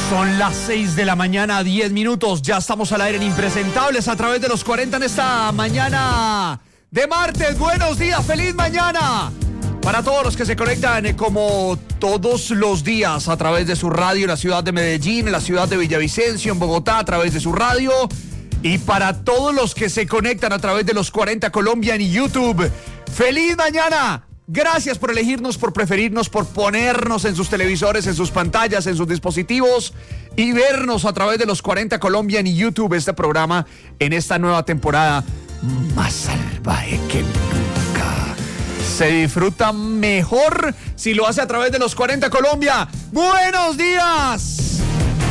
Son las 6 de la mañana, 10 minutos. Ya estamos al aire en Impresentables a través de los 40 en esta mañana de martes. Buenos días, feliz mañana. Para todos los que se conectan como todos los días a través de su radio en la ciudad de Medellín, en la ciudad de Villavicencio, en Bogotá a través de su radio. Y para todos los que se conectan a través de los 40 Colombia en YouTube. ¡Feliz mañana! Gracias por elegirnos, por preferirnos, por ponernos en sus televisores, en sus pantallas, en sus dispositivos y vernos a través de los 40 Colombia en YouTube, este programa en esta nueva temporada más salvaje que nunca. Se disfruta mejor si lo hace a través de los 40 Colombia. ¡Buenos días!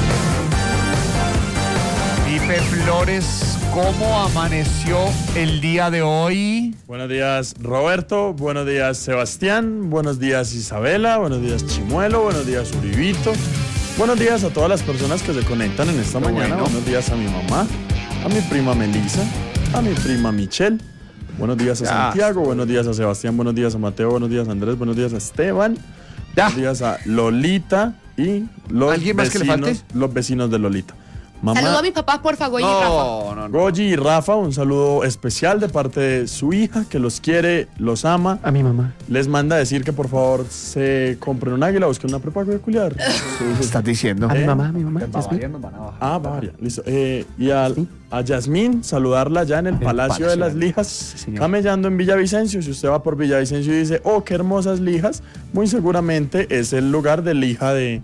Pipe Flores, ¿cómo amaneció el día de hoy? Buenos días, Roberto. Buenos días, Sebastián. Buenos días, Isabela. Buenos días, Chimuelo. Buenos días, Uribito. Buenos días a todas las personas que se conectan en esta mañana. Bueno. Buenos días a mi mamá, a mi prima Melissa, a mi prima Michelle. Buenos días a Santiago. Buenos días a Sebastián. Buenos días a Mateo. Buenos días a Andrés. Buenos días a Esteban. Buenos días a Lolita y los ¿Alguien más que le falte? Los vecinos de Lolita. Mamá, saludo a mis papás, porfa, Goyi y Rafa. No. Goyi y Rafa, un saludo especial de parte de su hija, que los quiere, los ama. A mi mamá. Les manda a decir que por favor se compren un águila, busquen una prepago peculiar. ¿Qué estás diciendo? A mi mamá, Yasmín. Bavaria, listo. Y a Yasmín, saludarla ya en el Palacio de las Lijas, sí, señor. camellando en Villavicencio. Si usted va por Villavicencio y dice, oh, qué hermosas lijas, muy seguramente es el lugar de lija de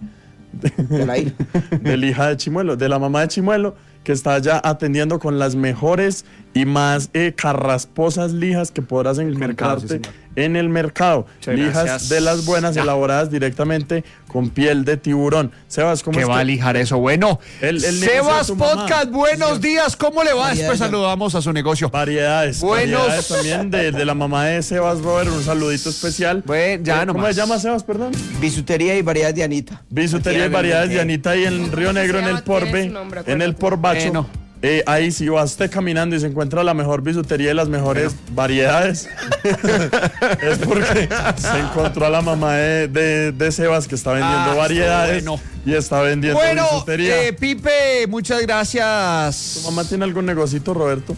la hija de Chimuelo, de la mamá de Chimuelo, que está ya atendiendo con las mejores y más carrasposas lijas que podrás encontrarte en el mercado. Muchas lijas gracias. de las buenas, elaboradas directamente con piel de tiburón. Sebas, ¿cómo ¿Qué está? va a lijar eso? Bueno, El negocio Sebas de tu mamá. Podcast, buenos días. ¿Cómo le va? Después saludamos a su negocio. Variedades. Buenos. Variedades también de la mamá de Sebas, Robert. Un saludito especial. Bueno, ya ¿Cómo nomás. se llama, Sebas, perdón? Bisutería y variedades de Anita. Bisutería y variedades de Anita ahí en Río Negro, en el Porbe, en el Porbacho. Bueno. Ahí si va usted caminando y se encuentra la mejor bisutería y las mejores variedades, es porque se encontró a la mamá de Sebas, que está vendiendo variedades y está vendiendo bisutería. Pipe, muchas gracias. ¿Tu mamá tiene algún negocito, Roberto?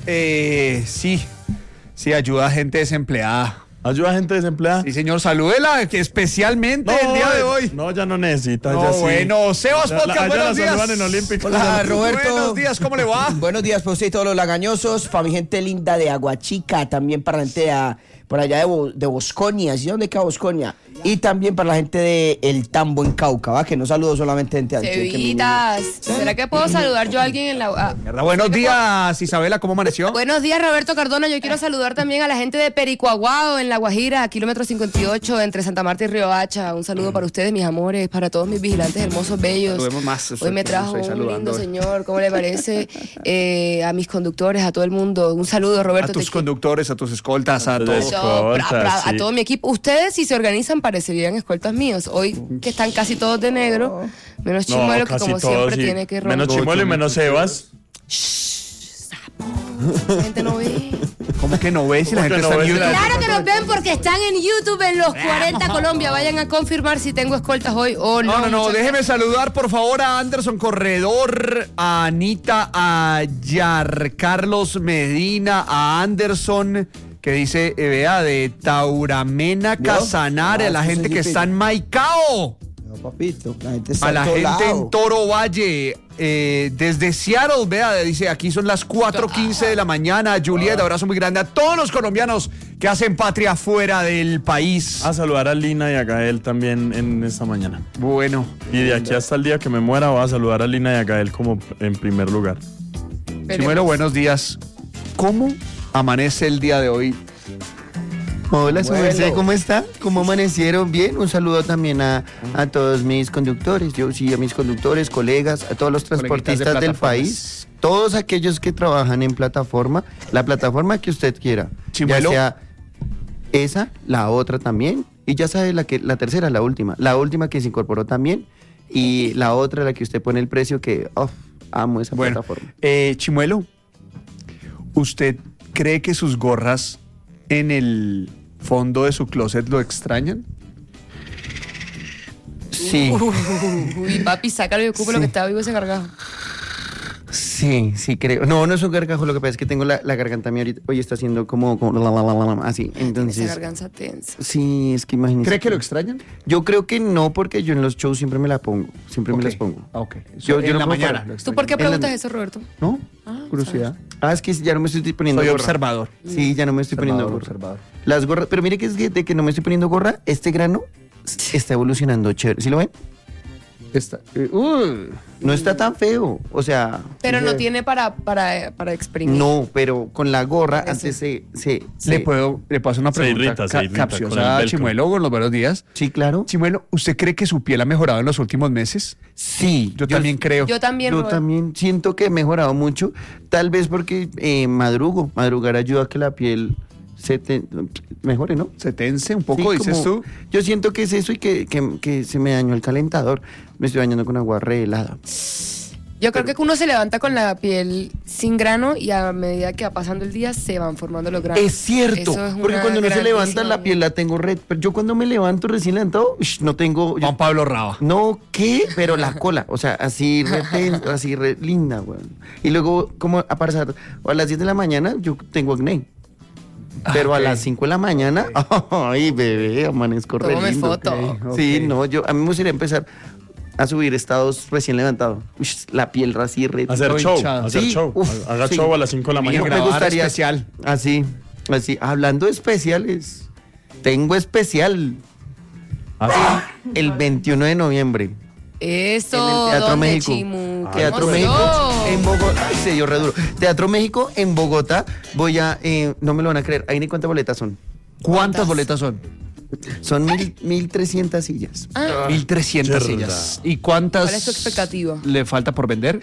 Sí, ayuda a gente desempleada. ¿Ayuda a gente desempleada? Sí, señor, salúdela, que especialmente el día de hoy. No, ya no necesita, No, ya sí. bueno, Sebas Podcast, buenos días. saludan en Olímpico. Hola, Roberto. Buenos días, ¿cómo le va? Buenos días para usted y todos los lagañosos, para mi gente linda de Aguachica, también para la gente por allá de Bosconia, ¿sí? ¿Dónde queda Bosconia? Y también para la gente de El Tambo en Cauca, ¿va? Que no saludo solamente gente de Antioquia. Cevitas, ¿será que puedo saludar yo a alguien en la... Mierda, buenos días, Isabela, ¿cómo amaneció? Buenos días, Roberto Cardona. Yo quiero saludar también a la gente de Pericoaguado, en La Guajira, kilómetro 58, entre Santa Marta y Riohacha. Un saludo para ustedes, mis amores, para todos mis vigilantes hermosos, bellos. Saludemos más. Hoy me trajo un lindo señor, ¿cómo le parece? A mis conductores, a todo el mundo. Un saludo, Roberto. A tus conductores, a tus escoltas, a todos. A todo mi equipo. Ustedes, si se organizan, parecerían escoltas míos. Hoy que están casi todos de negro, menos Chimuelo, que como siempre tiene que romper. Menos Chimuelo y menos Sebas. La gente no ve. ¿Cómo que no ves si la gente está en YouTube? Claro que nos ven porque están en YouTube en los 40 Colombia. Vayan a confirmar si tengo escoltas hoy o no. No, déjeme saludar por favor a Anderson Corredor, a Anita, a Yar Carlos Medina, a Anderson, que dice, vea, de Tauramena, Casanare, a la gente que está en Maicao. No, papito, la gente está A la en todo gente lado. en Toro Valle, desde Seattle, vea, dice, aquí son las 4:15 de la mañana. Juliet, abrazo muy grande a todos los colombianos que hacen patria fuera del país. A saludar a Lina y a Gael también en esta mañana. Bueno. Y de aquí hasta el día que me muera voy a saludar a Lina y a Gael como en primer lugar. Chimuelo, buenos días. ¿Cómo amanece el día de hoy? Hola, su Bueno. merced, ¿cómo está? ¿Cómo amanecieron? Bien, un saludo también a todos mis conductores, a mis conductores, colegas, a todos los transportistas del país, todos aquellos que trabajan en plataforma, la plataforma que usted quiera, Chimuelo. ya sea esa, la otra también, y ya sabe la tercera, la última que se incorporó también, y la otra, la que usted pone el precio, que amo esa plataforma. Chimuelo, ¿usted cree que sus gorras en el fondo de su closet lo extrañan? Sí. Uy, papi, sácalo y ocupa lo que está vivo ese gargajo. Sí, creo. No es un gargajo, lo que pasa es que tengo la garganta mía ahorita, hoy está haciendo como así, entonces... Esa garganta tensa. Sí, es que imagínese. ¿Cree que lo extrañan? Yo creo que no, porque yo en los shows siempre me la pongo, siempre me las pongo. Ok. Yo en no la puedo mañana. parar. ¿Tú por qué En la- preguntas eso, Roberto? ¿No? Curiosidad. Es que ya no me estoy poniendo Soy gorra. observador. Sí, ya no me estoy poniendo gorra. Observador. Las gorras, pero mire que es que de que no me estoy poniendo gorra, este grano está evolucionando chévere. ¿Sí lo ven? No está tan feo, o sea... Pero no tiene para exprimir. No, pero con la gorra Eso. antes se... ¿Le puedo hacer una Se pregunta irrita con capciosa el a velcro. Chimuelo con los buenos días? Sí, claro. Chimuelo, ¿usted cree que su piel ha mejorado en los últimos meses? Sí. Yo también creo. Yo también, Yo Roberto. también siento que he mejorado mucho, tal vez porque madrugo. Madrugar ayuda a que la piel mejore, ¿no? Se tense un poco, Sí, dices como- tú. Yo siento que es eso y que se me dañó el calentador. Me estoy bañando con agua re helada. Yo creo que uno se levanta con la piel sin grano y a medida que va pasando el día se van formando los granos. Es cierto, Eso es porque una cuando uno se levanta grandísima- la piel la tengo red. Pero yo cuando me levanto recién levantado, no tengo... Juan Pablo Raba. No, ¿qué? Pero la cola, o sea, así así re linda, güey. Y luego, como a pasar, a las 10 de la mañana, yo tengo acné. Pero a ok. las 5 de la mañana, ay, bebé, amanezco re Tómame lindo. foto. Ok. Sí, no, a mí me gustaría empezar a subir estados recién levantado. la piel así re... Hacer Todo show, hinchado. hacer Sí, show. uf, Haga sí. show a las 5 de la Mira, mañana. me gustaría especial. Así, hablando de especiales, tengo especial Así. el 21 de noviembre. Eso, En el Teatro ¿dónde, México. Chimu? ¡Qué Teatro emoción! México en Bogotá. Ay, se dio re duro. Teatro México en Bogotá. Voy a. No me lo van a creer. Ahí ni cuántas boletas son. ¿Cuántas boletas son? Son 1.300 sillas. 1.300 Mierda. sillas. ¿Y cuántas ¿Cuál es tu expectativa? le falta por vender?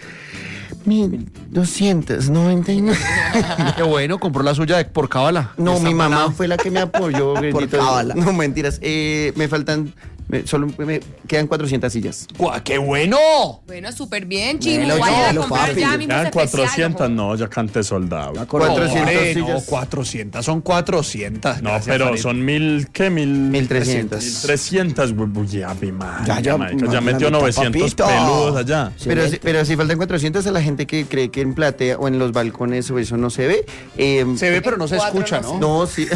1.299. Qué bueno, compró la suya por cábala. No, Está mi mamá parado. fue la que me apoyó. bendito Dios. cábala. No, mentiras. Me faltan. Solo me quedan 400 sillas. ¡Qué bueno! Bueno, súper bien, Chimu. Melo, Vayan a melo, comprar papi. ya mismo Quedan ese especial, 400, ojo. no, ya canté soldado. 400 Hombre, no, sillas. 400, son 400. No, Gracias, pero Farid. son 1.000, ¿qué? 1.300. 1.300, güey, ya, mi madre. Ya, marica, ya la metió mitad, 900 papito. peludos allá. Pero si faltan 400 a la gente que cree que en platea o en los balcones o eso no se ve. Se ve, pero no se Cuatro, escucha, no ¿no? No, sí.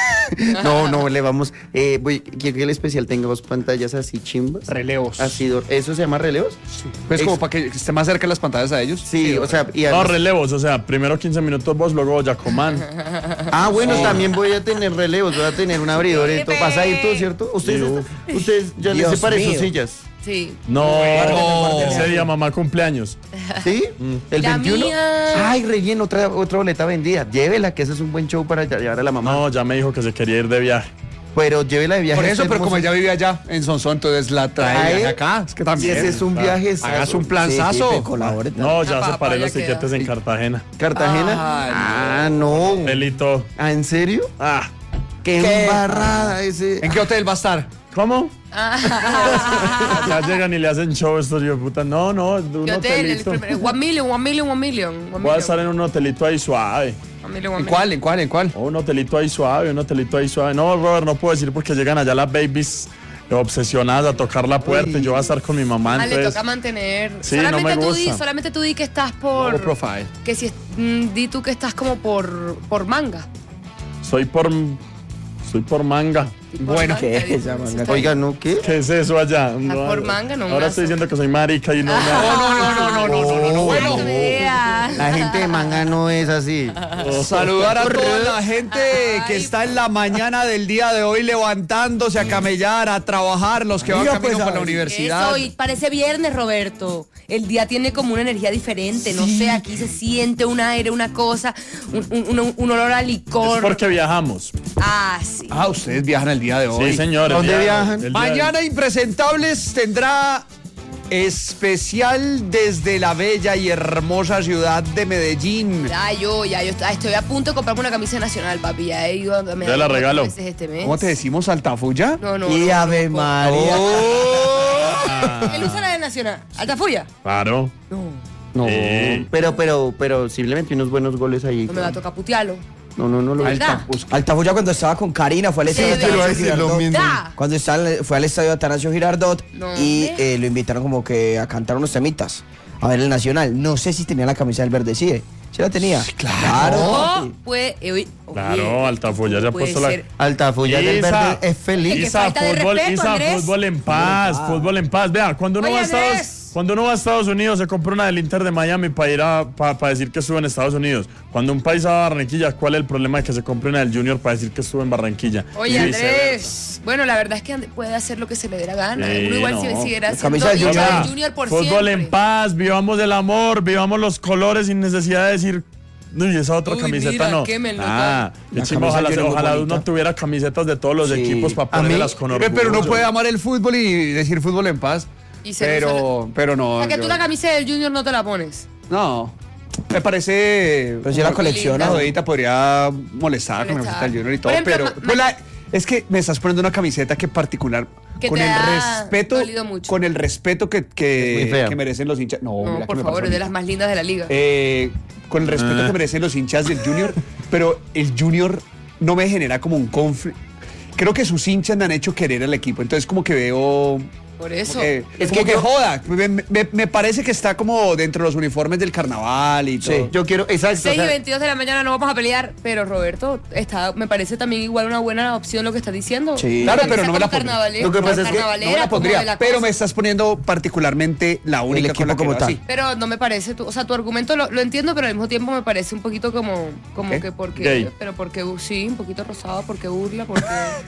no, le vamos. Quiero que el especial tenga dos pantallas así chimbas. Relevos. Así, ¿eso se llama relevos? Pues como Ex- para que esté más cerca las pantallas a ellos. Sí, o sea, y No, además- relevos, o sea, primero 15 minutos vos, luego Yacomán. bueno, también voy a tener relevos, voy a tener un abridor y todo. Sí, Vas a ir tú, ve. ¿cierto? Sí, Ustedes ya les Dios separé sus mío. sillas. Sí. No, ese día mamá cumpleaños. ¿Sí? ¿El La 21? mía. Ay, relleno, otra boleta vendida. Llévela, que ese es un buen show para llevar a la mamá. No, ya me dijo que se quería ir de viaje. Pero llévela de viaje. Por eso, está pero como hermoso. ella vivía allá en Sonsón, entonces la trae Trae- acá. Es que Y también. ese es un viaje. Hagas un planzazo. Sí, colabore. No, ya papá, separé ya los tiquetes queda. en Cartagena. ¿Cartagena? No. Pelito. ¿Ah, en serio? Ah, Qué embarrada ese. ¿En qué hotel va a estar? ¿cómo? Ya llegan y le hacen show estos yo puta. No, de un ¿Qué hotel? El hotelito. primer- 1 million, 1 million, 1 million. Voy a estar en un hotelito ahí suave. 1 million, 1 ¿En million. cuál? ¿En cuál? ¿En cuál? Un hotelito ahí suave, un hotelito ahí suave. No, Robert, no puedo decir porque llegan allá las babies obsesionadas a tocar la puerta y yo voy a estar con mi mamá. Ah, le Entonces, toca mantener. Sí, no me gusta. Solamente tú di que estás por. Low profile. Que si di tú que estás como por manga. soy por manga. Bueno, ¿qué es esa manga? Oiga, ¿no qué? ¿Qué es eso allá? por manga, no Ahora más. estoy diciendo que soy marica y no. no. Bueno. La gente de manga no es así. Saludar a toda la gente que está en la mañana del día de hoy levantándose a camellar, a trabajar, los que van Diga, camino pues, para la a ver. universidad. Eso, y parece viernes, Roberto. El día tiene como una energía diferente. No sé, aquí se siente un aire, una cosa, un olor a Es licor. porque viajamos. Ah, sí. Ah, ustedes viajan el día de hoy. Sí, señor. ¿Dónde el día- viajan? el día- Mañana Impresentables tendrá especial desde la bella y hermosa ciudad de Medellín. Ya, yo estoy a punto de comprarme una camisa nacional, papi. Ya he ido a Ya la regalo. veces este mes. ¿Cómo te decimos, Altafulla? No. Y no, Ave no, María. ¿Él usa la de nacional? ¿Altafulla? Claro. No. No, Sí. pero simplemente unos buenos goles ahí. No me va a tocar putearlo. No lo vi. Altafulla cuando estaba con Karina fue al estadio Sí, Atanasio iba a decir lo Girardot. mismo. Cuando fue al estadio Atanasio Girardot No, y lo invitaron como que a cantar unos temitas. A ver el Nacional. No sé si tenía la camisa del Verde, sí. ¿Sí la tenía? Claro. O puede. Claro, Altafulla ya ha puesto la... Altafulla del Isa. Verde es feliz. que Isa, falta de respeto, Andrés. fútbol en paz, fútbol en paz. Vea, cuando uno Oye, va a Andrés. Estados Unidos, se compra una del Inter de Miami para ir para decir que estuvo en Estados Unidos. Cuando un país va a Barranquilla, ¿cuál es el problema de que se compre una del Junior para decir que estuvo en Barranquilla? Oye, Y Andrés, bueno, la verdad es que puede hacer lo que se le dé la gana. Uno igual no. si siguiera La siendo camisa del hincha viceversa. del Junior por Fútbol siempre. en paz, vivamos el amor, vivamos los colores sin necesidad de decir... Uy, esa otra Uy, camiseta mira, no. quémenlo, Qué La chimba, camisa ojalá, del Junior ojalá muy uno bonita. tuviera camisetas de todos los Sí. equipos para A mí- ponerlas con orgullo. Pero uno puede amar el fútbol y decir fútbol en paz. Y se Pero no. O sea, que yo- tú la camisa del Junior no te la pones. No. Me parece. Pero si la colecciona. Una rodita podría molestar con la Molestar. camiseta del Junior y Por todo, ejemplo, pero. pues es que me estás poniendo una camiseta que particular. Que con te el ha respeto. dolido mucho. Con el respeto Es muy fea. que merecen los hinchas. No, No, mira que por me favor, pasó es de a mí. las más lindas de la liga. Con el respeto que merecen los hinchas del Junior, pero el Junior no me genera como un conflicto. Creo que sus hinchas me han hecho querer al equipo, entonces como que veo... Por eso. Es como que joda, me parece que está como dentro de los uniformes del carnaval y todo. Sí, yo quiero, exacto. 6 y 22 de la mañana no vamos a pelear, pero Roberto, me parece también igual una buena opción lo que estás diciendo. Sí. Claro, Camisa pero no me la como pondría. carnavalera, Lo que pasa como es que carnavalera, No me la como pondría, de la pero cosa. me estás poniendo particularmente la única equipo con la que como veo tal. así. Pero no me parece, o sea, tu argumento lo entiendo, pero al mismo tiempo me parece un poquito como ¿Qué? que porque, Gay. pero porque sí, un poquito rosado, porque burla, porque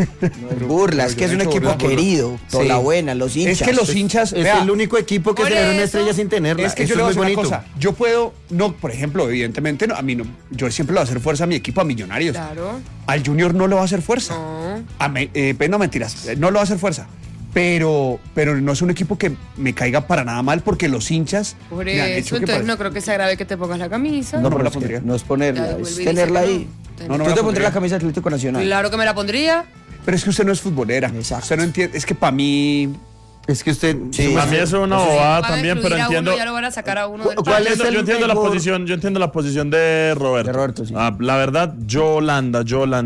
Burla, es que es un equipo querido. Toda la buena, los hinchas. Es que los hinchas... Es vea, el único equipo que Por genera una eso- estrella sin tenerla. Es que Eso yo le voy a muy decir una bonito. cosa. Yo puedo, no, por ejemplo, evidentemente, no, a mí no, yo siempre le voy a hacer fuerza a mi equipo, a Millonarios. claro. Al Junior no le va a hacer fuerza. No. No mentiras, no le va a hacer fuerza. Pero no es un equipo que me caiga para nada mal porque los hinchas Por me han eso, hecho que entonces parece- no creo que sea grave que te pongas la camisa. No, No, me la es que pondría. no es ponerla, Ya, es vuelve y tenerla dice que ahí. no. No, no me Yo la te pondré pondría. la camisa del Atlético Nacional. Claro que me la pondría. Pero es que usted no es futbolera. Exacto. Usted no entiende. Es que para mí. Es que usted... Sí. A mí eso es una Van bobada a también, excluir pero a uno, entiendo. ya lo van a sacar a uno del ¿Cuál es Yo el entiendo la mejor? posición, yo entiendo la posición de Roberto. De Roberto, sí. La verdad, yo Holanda,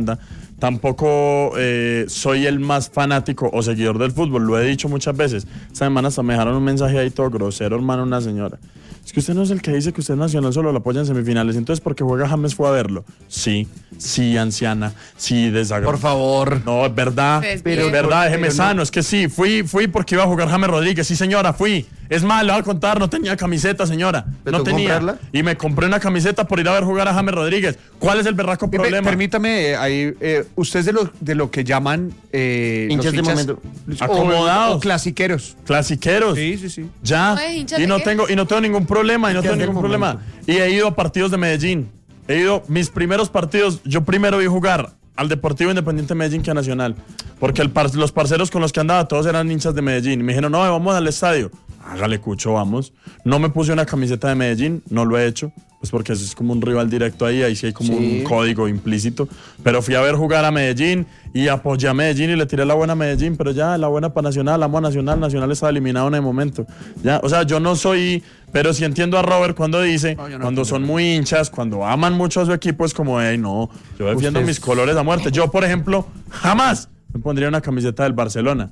tampoco soy el más fanático o seguidor del fútbol, lo he dicho muchas veces. Esta semana hasta me dejaron un mensaje ahí todo grosero, hermano, una señora. Es que usted no es el que dice que usted es Nacional, solo lo apoya en semifinales. Entonces, porque juega James fue a verlo. Sí, anciana, sí, desagradable. Por favor. No, es verdad. Pues Pero bien. es verdad, déjeme pero no. sano. Es que sí, fui porque iba a jugar James Rodríguez. Sí, señora, fui. Es más, le voy a contar, no tenía camiseta, señora. ¿Le No tocó tenía. comprarla? Y me compré una camiseta por ir a ver jugar a James Rodríguez. ¿Cuál es el berraco problema? Permítame, ahí, usted es de lo que llaman Hinchas los de momento. Acomodados. o clasiqueros. Clasiqueros. Sí. Ya. No es hincha Y de no qué. tengo ningún problema, Hinchas del momento. Y he ido a partidos de Medellín. Mis primeros partidos, yo primero vi jugar al Deportivo Independiente Medellín que a Nacional. Porque los parceros con los que andaba todos eran hinchas de Medellín. Y me dijeron, no, vamos al estadio. Hágale cucho, vamos. No me puse una camiseta de Medellín, no lo he hecho. Pues porque eso es como un rival directo ahí sí hay como un código implícito. Pero fui a ver jugar a Medellín y apoyé a Medellín y le tiré la buena a Medellín, pero ya la buena para Nacional, amo a Nacional, Nacional está eliminado en el momento. Ya, o sea, yo no soy, pero sí entiendo a Robert cuando dice, No, yo no cuando entiendo. son muy hinchas, cuando aman mucho a su equipo, es como, hey, no, yo defiendo Usted mis colores a muerte. Yo, por ejemplo, jamás me pondría una camiseta del Barcelona.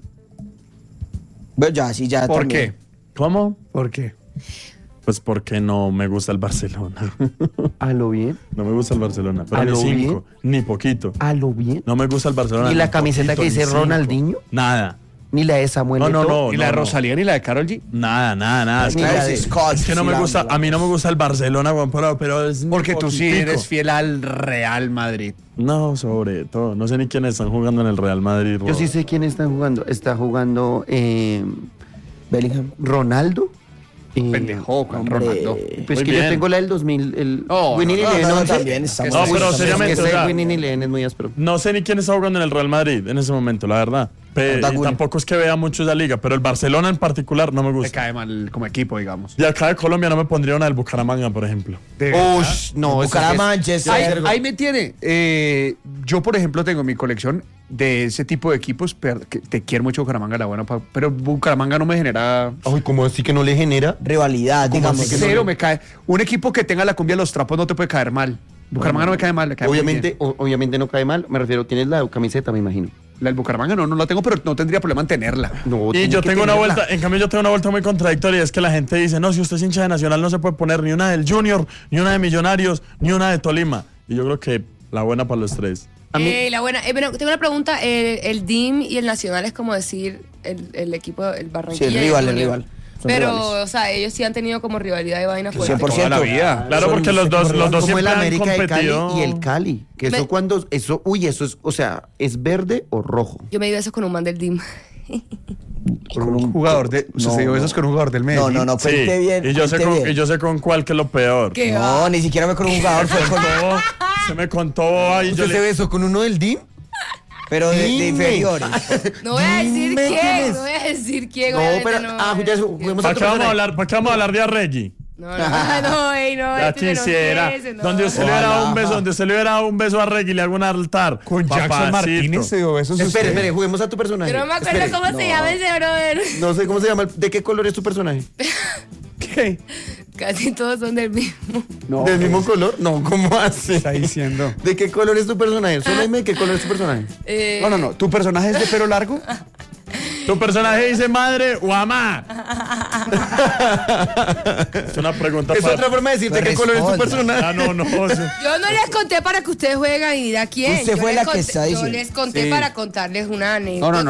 Bueno, ya, sí, ya. ¿Por también. qué? ¿Cómo? ¿Por qué? Pues porque no me gusta el Barcelona. A lo bien. No me gusta el Barcelona, pero ¿A ni lo 5, bien? ni poquito. A lo bien. No me gusta el Barcelona. ¿Y ni la camiseta poquito, que ni dice 5. Ronaldinho? Nada. Ni la de Samuel No, no, Eto'o. no. ¿Y la de Rosalía ni la de Karol G? Nada. Es Ni que, la de Scott, es que no sí, me la- gusta, a mí no me gusta el Barcelona, Juan, pero es Porque tú sí poquitico. eres fiel al Real Madrid. No, sobre todo. No sé ni quiénes están jugando en el Real Madrid. Yo sí sé quién está jugando. Está jugando Bellingham. Ronaldo. Pendejo, con hombre. Ronaldo. Pues Muy que bien. yo tengo la del 2000. El Oh, Winnie no, Lehen no, 11. también estamos- No, pero Es que seriamente, o ese sea, Winnie Lehen es muy áspero. No sé ni quién está jugando en el Real Madrid en ese momento, la verdad. Verdad, Y Willy. tampoco es que vea mucho esa liga, pero el Barcelona en particular no me Me gusta. cae mal como equipo, digamos. Y acá de Colombia no me pondría una del Bucaramanga, por ejemplo. Ush, no, eso Bucaramanga, es- Manchester. Ahí me tiene. Yo, por ejemplo, tengo mi colección de ese tipo de equipos. Que te quiero mucho Bucaramanga, la buena. Pero Bucaramanga no me genera. Ay, ¿cómo así que no le genera? Rivalidad, digamos. Cero me cae. Un equipo que tenga la cumbia de los trapos no te puede caer mal. Bucaramanga no me cae mal, me cae muy bien. Obviamente no cae mal. Me refiero, tienes la camiseta, me imagino. La del Bucaramanga no la tengo, pero no tendría problema en tenerla. No, Y yo tengo una vuelta, en cambio yo tengo una vuelta muy contradictoria, es que la gente dice, no, si usted es hincha de Nacional no se puede poner ni una del Junior, ni una de Millonarios, ni una de Tolima. Y yo creo que la buena para los tres. La buena. Bueno, tengo una pregunta. El DIM y el Nacional es como decir el equipo, el Barranquilla. Sí, el rival. Son Pero, rivales. o sea, ellos sí han tenido como rivalidad de vaina fuerte. 100%. Toda la vida. Claro, porque los dos como siempre el han América de Cali competido. y el Cali. Que eso es, o sea, ¿es verde o rojo? Yo me dio eso con un man del DIM. Con un jugador de. No, se dio besos con un jugador del Medellín. No, Sí, cuente bien. y yo sé con cuál que es lo peor. ¿Qué? No, ni siquiera me con un jugador, fue con... Se me contó ahí. ¿Usted se besó con uno del DIM? Pero de inferiores. No voy a decir Dime quién quién. es. No voy a decir quién. No, obviamente pero. no. Juguemos ¿Para a qué vamos a hablar de Arregui? No, Ya este quisiera. Donde usted le hubiera dado un beso, donde se le hubiera dado un beso a Arregui, le hago un altar. Con Jackson Papacito. Martínez se dio besos. Espere, juguemos a tu personaje. Yo no me acuerdo Espere. cómo se llama ese brother. No sé cómo se llama. ¿De qué color es tu personaje? ¿Qué? Casi todos son del mismo. No. ¿Del mismo color? No, ¿cómo así? Está diciendo. ¿De qué color es tu personaje? Solo dime de qué color es tu personaje. No. ¿Tu personaje es de pelo largo? ¿Tu personaje dice madre o amá? Es una pregunta Es para... otra forma de decir de qué color es tu Responda. personaje. Ah, no. Yo no les conté para que ustedes jueguen y dirá quién. Usted Yo fue les la que conté- está diciendo. Yo les conté Sí. para contarles una anécdota.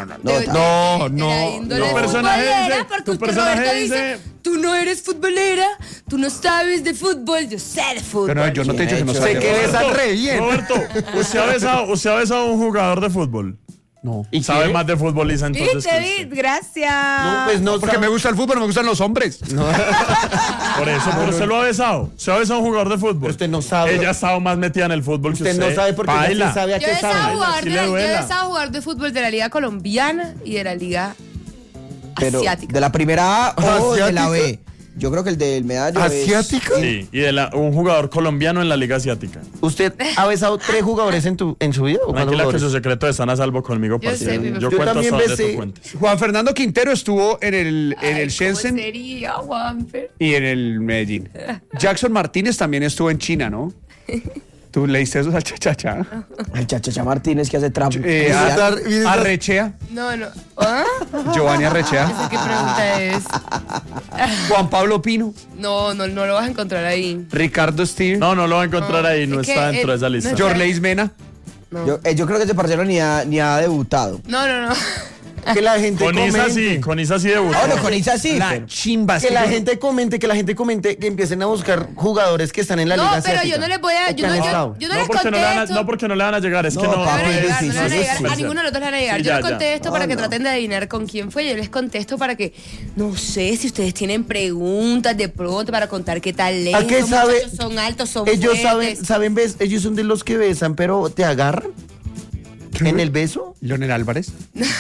No. Tu personaje dice- Porque tu usted, personaje Roberto, dice- tú no eres futbolera, tú no sabes de fútbol, yo sé de fútbol. Pero no, yo no te he dicho que no Sé sabe. que besan re bien. Roberto, ¿usted ha besado a un jugador de fútbol? No. ¿Y Sabe quiere? más de futbolista entonces. ¿Viste, que Vid? usted. Gracias. No, pues no. Porque me gusta el fútbol, no me gustan los hombres. Por eso, pero usted lo ha besado. ¿Se ha besado a un jugador de fútbol? Pero usted no sabe. Ella ha estado más metida en el fútbol que Usted usted. no sabe porque ella Baila. sí sabe a Yo qué he estado sabe. jugador Sí de le yo he duela. estado jugador de fútbol de la liga colombiana y de la liga Pero asiática. de la primera A o de la ¿Asiática? B. Yo creo que el del medallo ¿Asiática? Sí, y un jugador colombiano en la Liga Asiática. ¿Usted ha besado 3 jugadores en su vida? ¿O cuántos Tranquila que jugadores? sus secretos están a salvo conmigo, Yo parcero. sé, mi Yo Yo cuento también hasta donde besé- tú cuentes. Juan Fernando Quintero estuvo en el Ay, Shenzhen ¿cómo sería, Juanfer? y en el Medellín. Jackson Martínez también estuvo en China, ¿no? ¿Tú leíste eso al chachacha? El Chachacha Martínez que hace trampa. Arrechea, No. ¿Ah? Giovanni Arrechea, ¿Esa qué pregunta es? Juan Pablo Pino, No lo vas a encontrar ahí. Ricardo Steer, No lo va a encontrar ahí, no es que está dentro de esa no lista. está- Jorleis Mena. No. Yo creo que ese parcero ni ha debutado. No. Que la gente Con Isa comente. con Isa sí debutó. Ah, bueno, con Isa sí. La pero- chimba. Que la gente comente, que empiecen a buscar jugadores que están en la No, liga pero asiática. yo no les voy a. ¿O Yo que no, han yo, estado? yo no No les porque conté esto. no porque no le van a llegar, es que No, no. No van a papi, llegar, sí, no le van a sí, llegar. sí, A sí. ninguno de los dos le van a llegar. Sí, Yo ya, les conté ya. esto para que no. traten de adivinar con quién fue. Yo les conté esto para que, no sé, si ustedes tienen preguntas de pronto para contar qué tal ¿A qué sabe? Son altos, son Ellos fuertes. saben, ellos son de los que besan, pero te agarran en el beso. Leonel Álvarez.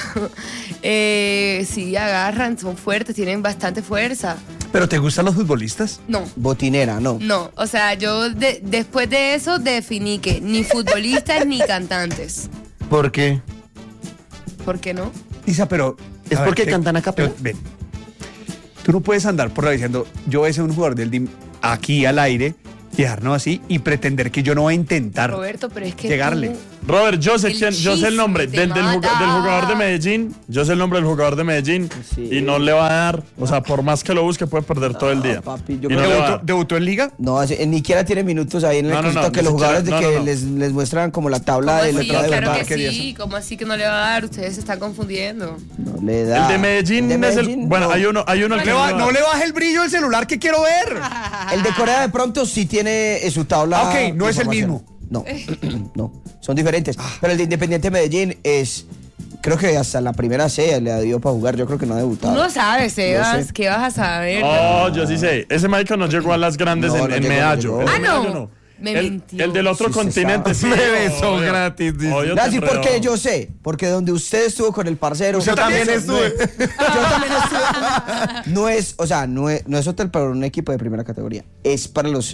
Sí, agarran, son fuertes, tienen bastante fuerza. ¿Pero te gustan los futbolistas? No. Botinera, no. No, o sea, yo después de eso definí que ni futbolistas ni cantantes. ¿Por qué? ¿Por qué no? Isa, pero... ¿Es a ver, porque cantan a capela? Ven. Tú no puedes andar por ahí diciendo, yo besé a un jugador del DIM aquí al aire y dejarnos así y pretender que yo no voy a intentar Roberto, pero es que llegarle. tú- Robert, yo sé El yo sé el nombre chisme te del mata. jugador de Medellín. Yo sé el nombre del jugador de Medellín Sí. y no le va a dar. O sea, por más que lo busque, puede perder todo el día. papi, yo Y creo no que le va a ¿Debutó, dar. debutó en Liga? No, ni siquiera tiene minutos ahí en el No, cosito no, que ni los jugadores siquiera- de no, que no. Les muestran como la tabla ¿Cómo de así? letra de Claro verdad. que sí, ¿cómo así que no le va a dar? Ustedes se están confundiendo. No le da. El de Medellín El de es el. Medellín, Bueno, no. hay uno al que No le baje el brillo del celular que quiero ver. El de Corea de pronto sí tiene su tabla. Ah, ok, no de es el información. mismo. No, no, son diferentes. Pero el de Independiente Medellín es, creo que hasta la primera C le dio para jugar. Yo creo que no ha Tú debutado. no sabes, Sebas. Yo sé. ¿Qué vas a saber? Oh, yo sí sé. Ese marica no llegó a las grandes No, en no llegó, Medallo. no El llegó. de Ah, no. Medallo Me el, mintió. el del otro Sí, se continente, sí. Me besó obvio. gratis, dice. Obvio, te Así enredó. porque yo sé, porque donde usted estuvo con el parcero. Yo también estuve. Yo también estuve. No es, o sea, no es hotel para un equipo de primera categoría. Es para los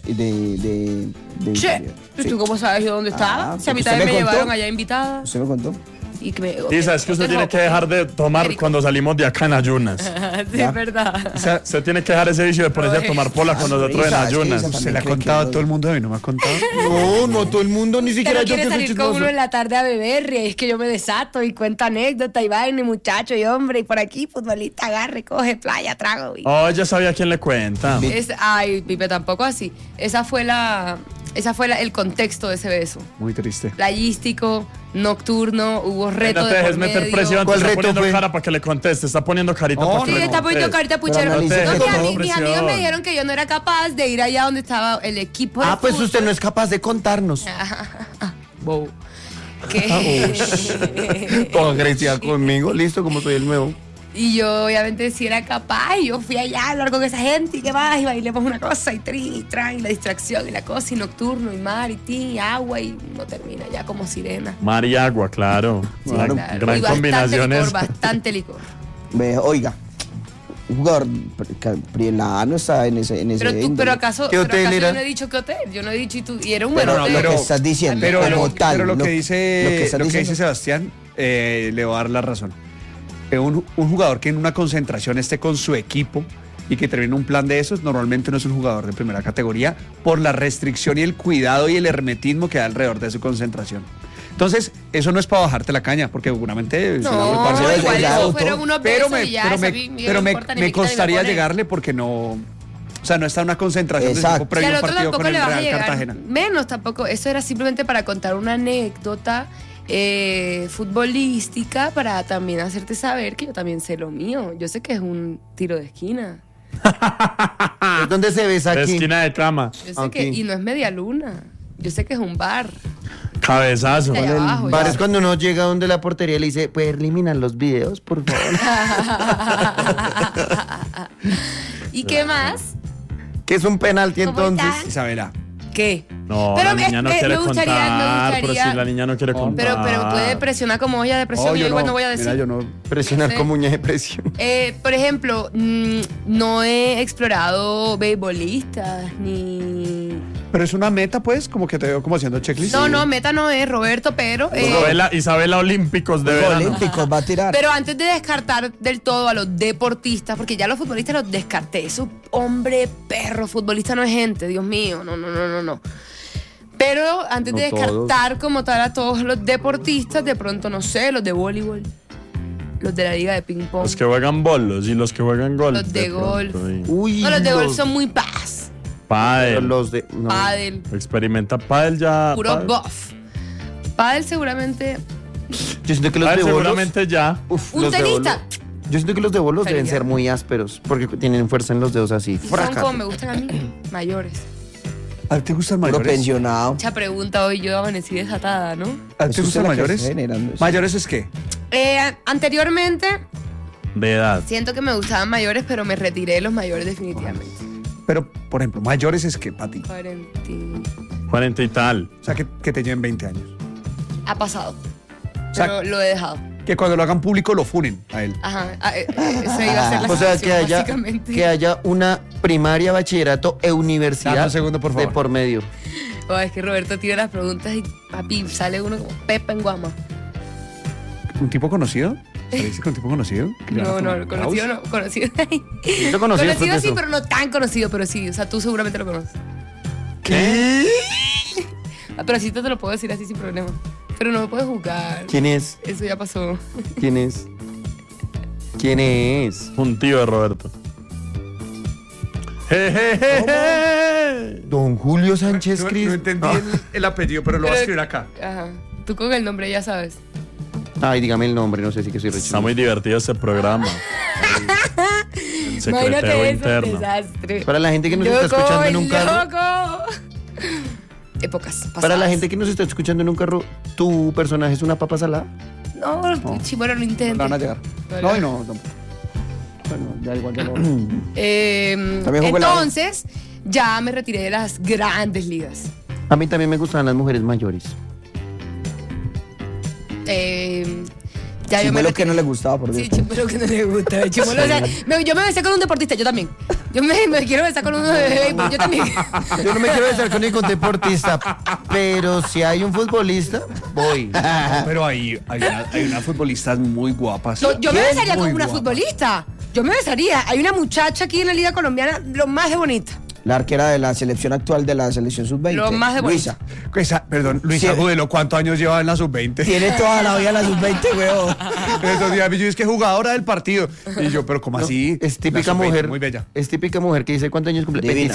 de Che, ¿y Sí. ¿tú cómo sabes yo dónde estaba? Si a mí porque también usted me me contó. llevaron allá invitada. Usted me contó. y que me... Isa, es que usted tiene que dejar de tomar cuando salimos de acá en ayunas. Sí, es verdad. O sea, usted tiene que dejar ese vicio de ponerse a tomar pola con nosotros en ayunas. Se le ha contado a todo el mundo y no me ha contado. No todo el mundo, ni siquiera Pero yo quiere que soy salir con chismoso. uno en la tarde a beber, y es que yo me desato y cuento anécdotas y vaina y muchacho y hombre, y por aquí futbolista agarre, coge, playa, trago. Y... Oh, ya sabía quién le cuenta. Ay, Pipe, tampoco así. Esa fue el contexto de ese beso. Muy triste. Playístico, nocturno, hubo reto No te de dejes por meter medio. presión, te ¿Cuál está reto poniendo fue? cara para que le conteste, está poniendo carita No, para que Sí, le está poniendo conteste. carita puchero. no te No, dejes mis presión. amigos me dijeron que yo no era capaz de ir allá donde estaba el equipo de Pues fútbol. usted no es capaz de contarnos. Wow. Que... Toda agresiva conmigo, listo, como soy el nuevo. Y yo obviamente sí era capaz, y yo fui allá a hablar con esa gente y qué más, y bailemos una cosa y trin y tran, y la distracción y la cosa, y nocturno y mar y tin y agua, y uno termina ya como sirena. Mar y agua, claro. Claro. Gran Y combinaciones. bastante licor. Oiga, un jugador prielano está en ese Pero tú, índole. pero acaso, ¿Qué hotel era? yo no he dicho qué hotel, yo no he dicho y era un buen Pero hotel. lo que estás diciendo, Pero como tal. lo que dice, estás lo que dice diciendo. Sebastián, le voy a dar la razón. Un jugador que en una concentración esté con su equipo y que termine un plan de esos, normalmente no es un jugador de primera categoría por la restricción y el cuidado y el hermetismo que da alrededor de su concentración. Entonces, eso no es para bajarte la caña, porque seguramente... No, parce, igual ya, eso fueron unos pero besos y ya, pero esa a mí pero no me, importa ni me me quita ni me costaría pone. llegarle porque no... O sea, no está en una concentración de Exacto. tipo previo Y a al un otro partido tampoco con el le vas a Real llegar. Cartagena. Menos tampoco. Eso era simplemente para contar una anécdota futbolística para también hacerte saber que yo también sé lo mío. Yo sé que es un tiro de esquina. ¿Es donde se besa De aquí? esquina de cama. Yo sé Ok. que, y no es media luna. Yo sé que es un bar. Cabezazo. De allá abajo, Bar ya. es cuando uno llega donde la portería le dice, ¿puede eliminar los videos, por favor? ¿Y qué más? Que es un penalti ¿Cómo entonces. estás? Isabela. ¿Qué? No, Pero la niña no me quiere gustaría- me contar. Pero gustaría- si la niña no quiere contar. Pero me puede presionar como olla de presión. Oh, yo igual no voy a decir. Mira, yo no... Presionar Sí. como uña de presión. Por ejemplo, no he explorado beisbolistas ni... Pero es una meta, pues, como que te veo como haciendo checklist. No, meta no es, Roberto, pero... Isabela Olímpicos de Los verano. olímpicos va a tirar. Pero antes de descartar del todo a los deportistas, porque ya los futbolistas los descarté, eso hombre, perro, futbolista no es gente, Dios mío, no. Pero antes No de todos. descartar como tal a todos los deportistas, de pronto, no sé, los de voleibol, los de la liga de ping pong. Los que juegan bolos y los que juegan golf. Los de golf. pronto, y Uy, No, los de golf son muy paz, Pádel. Los de... no. pádel, Experimenta pádel ya. puro pádel. buff. Pádel seguramente, Yo siento que los Pádel de bolos... seguramente ya. Uf, un los de tenista. bolos- Yo siento que los de bolos deben Sería. ser muy ásperos, porque tienen fuerza en los dedos así. Y son Fraca. como me gustan a mí, mayores. ¿A ti te gustan Puro mayores? pensionado. Mucha pregunta hoy, yo amanecí desatada, ¿no? ¿A ti te Eso es gustan la que mayores? está generando eso. ¿Mayores es qué? Anteriormente De edad. siento que me gustaban mayores, pero me retiré de los mayores definitivamente. Pero, por ejemplo, mayores es qué para ti. 40. 40 y tal. O sea, que te lleven 20 años. Ha pasado. sea, Pero lo he dejado. Que cuando lo hagan público lo funen a él. Ajá. Esa iba a ser la O sea, que situación, haya, básicamente. que haya una primaria, bachillerato e Dame universidad un segundo, por favor. de por medio. Oh, es que Roberto tira las preguntas y papi, sale uno como Pepa en Guama. ¿Un tipo conocido? ¿Se dice que un tipo conocido? ¿Que le van a No, tomar no, conocido Klaus? no, conocido. Yo conocí después de Conocido sí, eso. pero no tan conocido, pero sí. O sea, tú seguramente lo conoces. ¿Qué? Ah, pero sí te lo puedo decir así sin problema. Pero no me puedes juzgar. ¿Quién es? Eso ya pasó. ¿Quién es? ¿Quién es? Un tío de Roberto. Je. Don Julio Sánchez No, Cris. no entendí el apellido, pero lo voy a escribir acá. Ajá. Tú con el nombre ya sabes. Ay, dígame el nombre, no sé si que soy Está rechino. muy divertido ese programa. El secreteo Imagínate eso, interno. desastre. Para la gente que nos está escuchando en un carro. ¡Loco! Épocas pasadas. Para la gente que nos está escuchando en un carro, ¿tu personaje es una papa salada? No, sí, bueno, lo intento. No van a llegar. No, y no. Bueno, ya igual ya lo... También jugó la- Entonces, ya me retiré de las grandes ligas. A mí también me gustan las mujeres mayores. Ya, yo me Chimuelo lo que no le gustaba, por Sí, Dios. Chimuelo que no le gusta. Chimuelo, o sea, yo me besé con un deportista, yo también. Yo me quiero besar con uno de béisbol, yo también. Yo no me quiero besar con ningún deportista, pero si hay un futbolista, voy. No, pero hay unas futbolistas muy guapas. No, yo me ¿Quién? besaría con Muy una guapa. futbolista. Yo me besaría. Hay una muchacha aquí en la Liga Colombiana, lo más de bonita. La arquera de la selección actual de la selección sub-20. Lo más de Luisa. Perdón, Luisa Sí. Agudelo, ¿cuántos años lleva en la sub-20? Tiene toda la vida la sub-20, weón. Estos días yo es que jugadora del partido. Y yo, pero ¿cómo así? Es típica La sub-20, mujer. Muy bella. Es típica mujer que dice cuántos años cumple. Divina.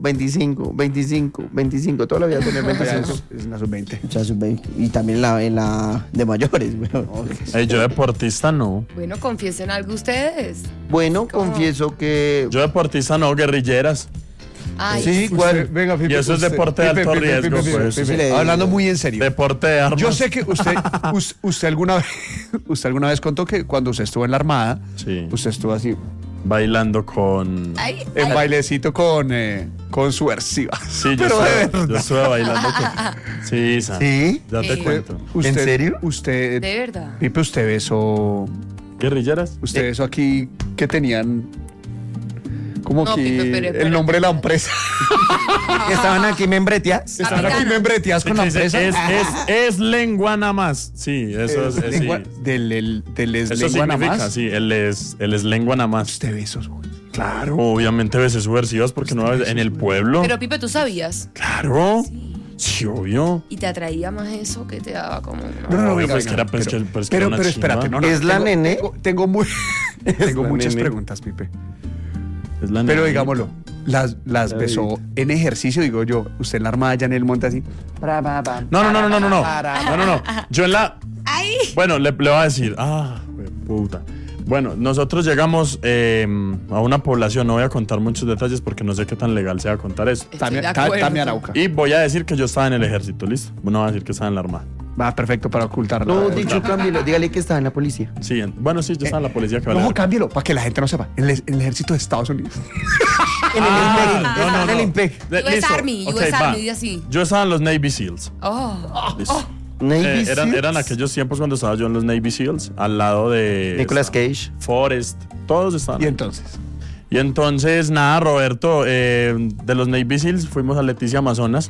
25, toda la vida tener 25. Es una sub-20. Mucha sub-20. Y también en la de mayores, weón. Yo deportista no. Bueno, confiesen algo ustedes. Bueno, ¿Cómo? confieso que Yo deportista no, guerrilleras. Ay, sí, ¿cuál? Venga, Pipe, Y eso es deporte de alto riesgo, pues. Sí, le- Hablando muy en serio. Deporte de armas. Yo sé que usted alguna vez contó que cuando usted estuvo en la Armada, Sí. usted estuvo así Bailando con... ay, en ay. bailecito con subversiva. Sí, yo Pero de estuve, verdad. yo estuve bailando con... Sí, Isa. ¿Sí? Ya te Sí. cuento. Usted- ¿En serio? Usted, De verdad. Pipe, usted besó ¿Guerrilleras? aquí que tenían como No, que Pipe, pero el espera, nombre de la empresa. Que estaban aquí membreteas. Estaban aquí Capitana. membreteadas con la Sí, sí, empresa. es lengua nada más. Sí, eso es. lengua, Sí. del es Eso lengua nada significa, más. sí, él es lengua nada más. Usted besó. Güey. Claro, obviamente veces subversivas porque no en el pueblo. Pero Pipe, ¿tú sabías? Claro. Sí, obvio. ¿Y te atraía más eso que te daba como una... No, Obvio, venga, pues venga, que era, pues, pero- que- pues, que era pero una espérate, chimba. no, ¿Es la nene? Tengo la muchas nene. preguntas, Pipe. Es la Pero nena. digámoslo, las besó en ejercicio, digo yo. Usted en la Armada ya en el monte así. No. Yo en la. ¡Ay! Bueno, le voy a decir. Puta. Bueno, nosotros llegamos a una población, no voy a contar muchos detalles porque no sé qué tan legal sea contar eso. Estoy de acuerdo. Tamia Arauca. Y voy a decir que yo estaba en el ejército, ¿listo? No voy a decir que estaba en la armada. Va perfecto para ocultarlo. No, dicho cámbialo, dígale que estaba en la policía. Sí, bueno, sí, yo estaba en la policía que vale. No, cámbialo, para que la gente no sepa. En el ejército de Estados Unidos. En el IMPEC. US Army, US Army, y así. Yo estaba en los Navy SEALs. Oh. Listo. Navy Seals. Eran aquellos tiempos cuando estaba yo en los Navy SEALs, al lado de Nicolas Cage. Forrest, todos estaban. Y ahí. entonces. Nada, Roberto, de los Navy SEALs fuimos a Leticia, Amazonas.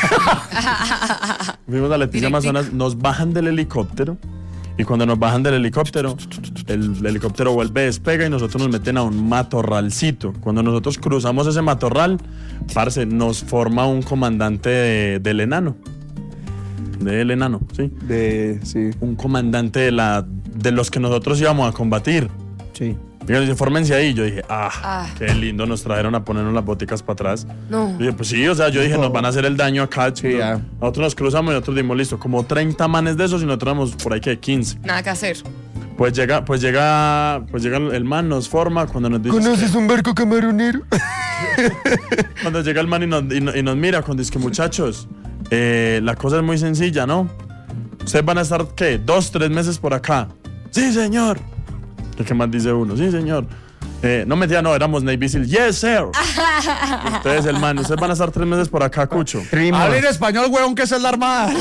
Fuimos a Leticia, Amazonas, nos bajan del helicóptero. Y cuando nos bajan del helicóptero, el helicóptero vuelve, despega y nosotros nos meten a un matorralcito. Cuando nosotros cruzamos ese matorral, parce, nos forma un comandante del enano. Del enano, sí. Sí. Un comandante de los que nosotros íbamos a combatir. Sí. Fíjense, fórmense ahí. Yo dije, Ah. qué lindo, nos trajeron a ponernos las boticas para atrás. No. Y dije, pues sí, o sea, yo dije, nos van a hacer el daño acá. Sí, ya. Nosotros nos cruzamos y nosotros dimos listo, como 30 manes de esos y nosotros éramos por ahí que 15. Nada que hacer. Pues llega el man, nos forma, cuando nos dice. ¿Conoces un barco camaronero? Cuando llega el man y nos mira, cuando dice que muchachos, la cosa es muy sencilla, ¿no? Ustedes van a estar, ¿qué? 2-3 meses por acá. Sí, señor. ¿Qué más dice uno? Sí, señor. No mentira, no, éramos Navy SEAL. Yes, sir. Entonces el man, ustedes van a estar 3 meses por acá, Cucho. Habla en español, huevón, que esa es la Armada.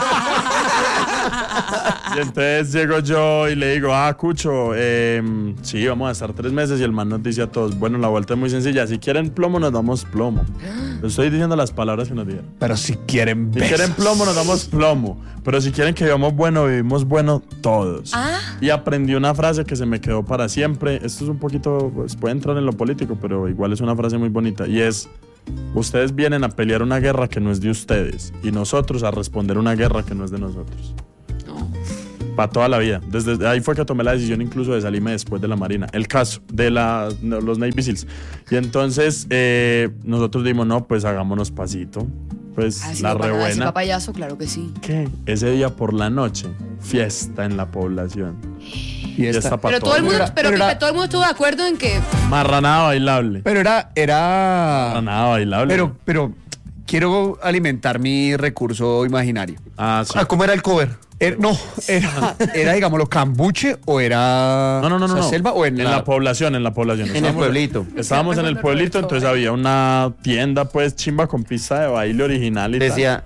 Y entonces llego yo y le digo, Cucho, sí, vamos a estar 3 meses. Y el man nos dice a todos, bueno, la vuelta es muy sencilla. Si quieren plomo, nos damos plomo. Les estoy diciendo las palabras que nos dijeron. Pero si quieren Si besos. quieren plomo, nos damos plomo. Pero si quieren que vivamos bueno todos. Y aprendí una frase que se me quedó para siempre. Esto es un poquito, pues puede entrar en lo político, pero igual es una frase muy bonita. Y es, ustedes vienen a pelear una guerra que no es de ustedes. Y nosotros a responder una guerra que no es de nosotros. Para toda la vida. Desde ahí fue que tomé la decisión incluso de salirme después de la Marina. El caso de los Navy SEALs. Y entonces nosotros dijimos, no, pues hagámonos pasito. Pues la re buena. papayazo, claro que sí. ¿Qué? Ese día por la noche, fiesta en la población. Y esta- Fiesta para Pero todo el mundo, Era- pero era- Pipe, todo el mundo estuvo de acuerdo en que Marranada bailable. Pero era. Marranada bailable. Pero quiero alimentar mi recurso imaginario. Sí. ¿Cómo era el cover? No, era, digámoslo, cambuche o era. No. o sea, selva o en la población. En el pueblito. Estábamos en el pueblito, entonces había una tienda, pues, chimba con pista de baile original y Decía,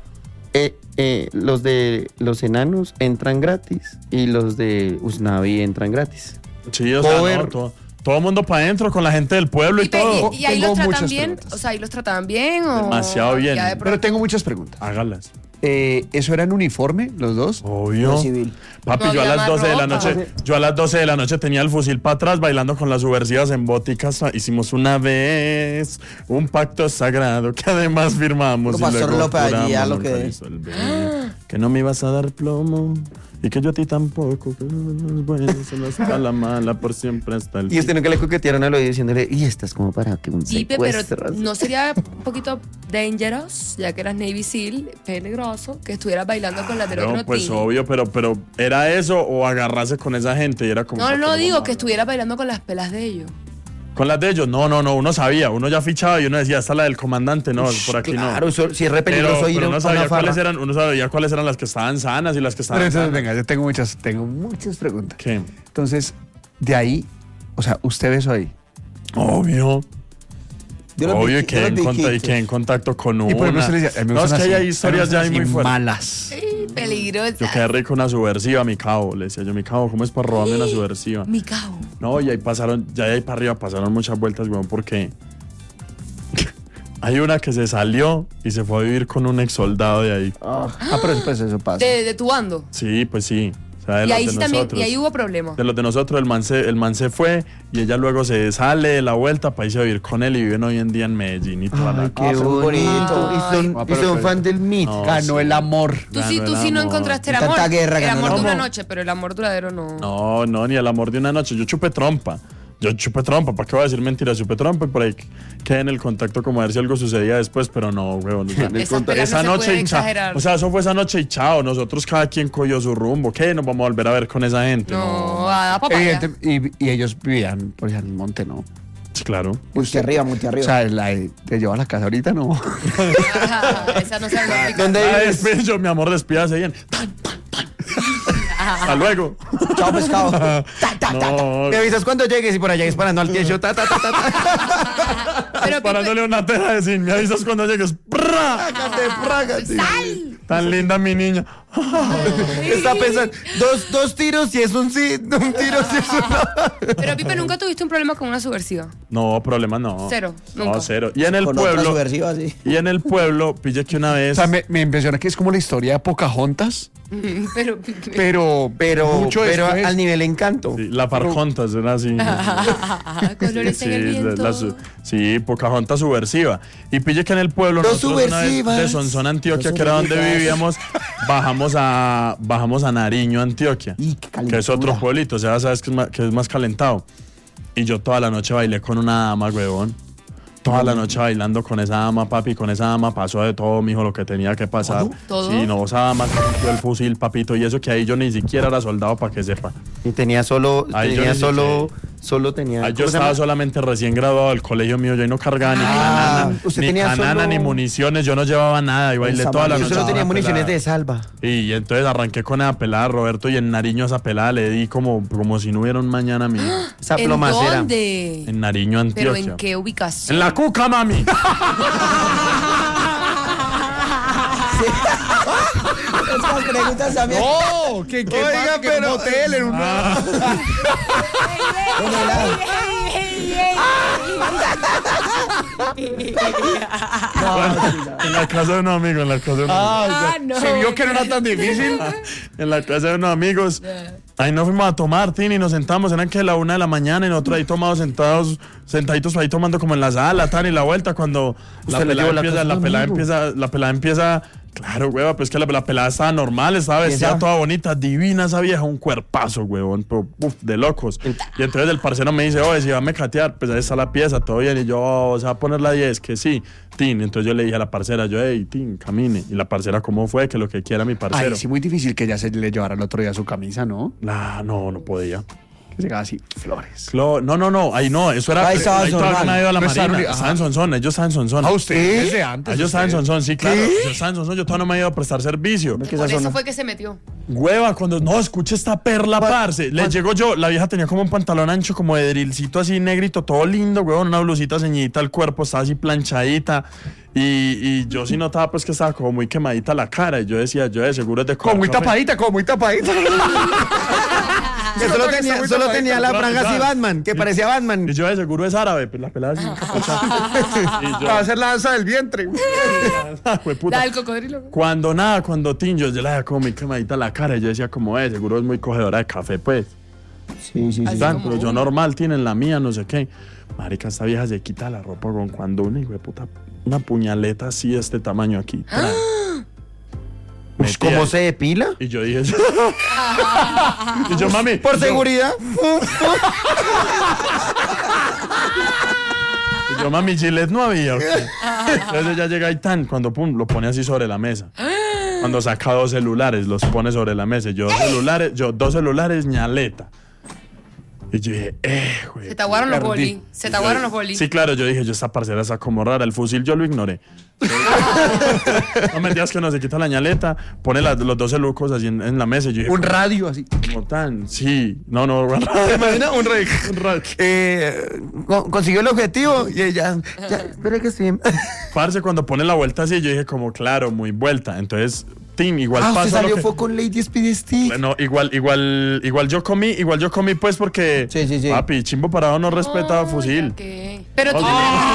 los de los enanos entran gratis y los de Usnavi entran gratis. Sí, o sea, no, todo el mundo para adentro con la gente del pueblo y todo. ¿Y ahí los tratan bien? O sea, ¿ahí los trataban bien o...? Demasiado bien. Pero tengo muchas preguntas. Hágalas. ¿Eso era en uniforme, los dos? Obvio. Civil. Papi, No yo a había las 12 de la más noche, yo a las 12 de la noche tenía el fusil para atrás bailando con las subversivas en Boticas. Hicimos una vez un pacto sagrado que además firmamos. Puro Pastor luego López allí, juramos a lo no que- resolver, que no me ibas a dar plomo y que yo a ti tampoco. Que los buenos son los a la mala por siempre hasta el Y usted nunca le coquetearon al oído diciéndole, y esta es como para que un Sí, pero secuestro. ¿no sería un poquito dangerous, ya que eras Navy SEAL, peligroso, que estuvieras bailando con las del No, otro pues team? obvio, pero ¿era eso o agarrarse con esa gente? Y era como No, digo que estuvieras bailando con las pelas de ellos. ¿Con las de ellos? No, uno sabía, uno ya fichaba y uno decía, esta es la del comandante, no, por aquí Claro, no. si es re peligroso ir pero a uno una sabía farra. cuáles eran las que estaban sanas y las que estaban Pero entonces, sanas. venga, yo tengo muchas preguntas. ¿Qué? Entonces, de ahí, o sea, usted besó ahí. Obvio. Obvio, y que quedé en contacto con una. Y por ejemplo, usted le decía, a mí me No, es gustan que así, hay historias ya ahí muy fuertes. malas. Sí, peligrosa. Yo quedé rico una subversiva, mi cabo. Le decía yo, mi cabo, ¿cómo es para robarme una subversiva? Mi cabo. No, y ahí pasaron, ya de ahí para arriba pasaron muchas vueltas, weón, porque hay una que se salió y se fue a vivir con un ex soldado de ahí. Pero pues eso pasa. De tu bando. Sí, pues sí. O sea, de Y los ahí de sí también, nosotros. y ahí hubo problemas. De los de nosotros, el man se fue y ella luego se sale de la vuelta para irse a vivir con él y viven hoy en día en Medellín y toda la Ay, qué son bonito. bonitos. Y son, Ah, y pero son pues- fan del MIT. No, Ganó sí. el amor. Tú Ganó sí el no amor. encontraste el Tanta amor. guerra el ganó amor el de una amor. noche, pero el amor duradero no. No, ni el amor de una noche. Yo chupé trompa. ¿para qué voy a decir mentiras? Chupé trompa y por ahí quedé en el contacto como a ver si algo sucedía después, pero no, weón. O sea, Esas pelas esa no se noche puede y chao. exagerar. O sea, eso fue esa noche y chao. Nosotros cada quien cogió su rumbo. ¿Qué? Nos vamos a volver a ver con esa gente. No, a papaya. Y ellos vivían por allá en el monte, ¿no? Sí, claro. Monte arriba. O sea, te lleva a la casa ahorita, ¿no? Esa no se la ¿Dónde Ah, vives? despecho, mi amor, despídase bien. Hasta luego. Chao, pescado. Ta, ta, ta, ta. No, Me avisas cuando llegues y por allá disparando al techo. Ta, ta, ta, ta, ta. Pero parándole una teja de zinc. Me avisas cuando llegues. ¡Prra! ¡Sal! Tan linda mi niña. Está pensando, dos tiros y es un sí, un tiro si es un no. Pero Pipe, ¿nunca tuviste un problema con una subversiva? No, problema no. Cero, No, nunca. cero. Y en el Con otra pueblo. subversiva, sí. Y en el pueblo, pille que una O vez. sea, me impresiona que es como la historia de Pocahontas, Pero pero mucho después. al nivel encanto. Sí, la Farcontas era así. colores en el viento. Sí, Pocahontas subversiva. Y pille que en el pueblo, Dos nosotros una vez subversivas. de Sonsón, Antioquia, que era donde vivíamos, bajamos a Nariño, Antioquia, Y qué que es otro calentura. pueblito, o sea, sabes que es más calentado. Y yo toda la noche bailé con una dama, huevón. Toda la noche bailando con esa dama, papi. Con esa dama pasó de todo, mijo, lo que tenía que pasar. ¿Todo? Sí, no, esa dama rompió el fusil, papito. Y eso que ahí yo ni siquiera era soldado, para que sepa. Y tenía solo Ay, yo tenía ni solo tenía. Ay, yo ¿cómo se estaba llama? solamente recién graduado del colegio mío. Yo ahí no cargaba ni Ah, canana, usted ni, tenía canana solo- ni municiones. Yo no llevaba nada. Y bailé Esa toda la madre, Yo noche. solo con tenía una municiones pelada. de salva. Y entonces arranqué con esa pelada, Roberto, y en Nariño esa pelada le di como si no hubiera un mañana mío. Esa ¿En plomacera. dónde? En Nariño, ¿Pero Antioquia. en qué ubicación? En la cuca, mami. Estas preguntas también. ¡Oh! ¿Qué Oiga, que en un pero- hotel, en una... En la casa de unos amigos, en la casa de unos amigos. No. ¿Se vio que no era tan difícil? En la casa de unos amigos. Ahí nos fuimos a tomar, Tini, y nos sentamos. Eran que la 1 de la mañana y nosotros ahí tomados, sentaditos ahí tomando como en la sala, tan y la vuelta. Cuando la Usted le pelada llevó la empieza, casa la de un pelada amigo. empieza, la pelada empieza. Claro, hueva, pues que la pelada estaba normal, estaba vestida esa? toda bonita, divina esa vieja, un cuerpazo, huevón, pero, uf, de locos. Y entonces el parcero me dice, oye, si va a me catear, pues ahí está la pieza, todo bien. Y yo, ¿se va a poner la 10? Que sí, Tin. Entonces yo le dije a la parcera, hey, Tin, camine. Y la parcera, ¿cómo fue? Que lo que quiera mi parcero. Ay, sí, muy difícil que ella se le llevara el otro día su camisa, ¿no? No podía. Que llegaba así, flores. No, ahí no, eso era. Ahí estaba ahí todavía Sonsón. no había ido a la No estaba- marina. Estaban en Sonsón, ellos estaban en Sonsón. A usted, desde antes. Ellos estaban en usted. Sonsón, sí, claro. Ellos estaban en Sonsón, yo todavía no me he ido a prestar servicio. Por eso fue que se metió. Hueva, cuando no, escucha esta perla, parce. Le llego yo, la vieja tenía como un pantalón ancho, como de drilcito así negrito, todo lindo, huevón, una blusita ceñidita al cuerpo, estaba así planchadita. Y yo sí notaba pues que estaba como muy quemadita la cara. Y yo decía, yo de seguro es de Como muy café. tapadita, como muy tapadita. Que solo tenía la franja así Batman, que parecía Batman. Y yo de seguro es árabe, pues la pelada así. Y yo, Va a hacer la danza del vientre. jueputa. La del cocodrilo. Cuando Tin, yo la veía como muy quemadita la cara. Y yo decía como, seguro es muy cogedora de café, pues. Sí. Así Tan, como pero yo uno. normal, tienen la mía, no sé qué. Marica, esta vieja se quita la ropa con cuando una puñaleta así de este tamaño aquí. Pues, ¿cómo se depila? Y yo dije, y yo, mami. Por seguridad. Y yo, mami, Gillette no había. ¿O qué? Entonces ella llega y tan, cuando pum, lo pone así sobre la mesa. Cuando saca 2 celulares, los pone sobre la mesa. Yo, dos celulares, ñaleta. Y yo dije, güey. Se te aguaron los perdí. boli. Se te aguaron los boli. Sí, claro, yo dije, esta parcera está como rara. El fusil yo lo ignoré. No me digas que no se quita la ñaleta, pone los 2 celucos así en la mesa. Y yo dije, Un radio así. como tan, sí. No, ¿Te imaginas? Un radio. Consiguió el objetivo y ella, ya, espera que sí. Parce, cuando pone la vuelta así, yo dije como, claro, muy vuelta. Entonces, Tim, igual Usted pasa lo salió que... fue con Lady Speedy Stick. No, igual yo comí pues porque... Sí. Papi, Chimbo Parado no respeta fusil. ¿Qué? Pero tú...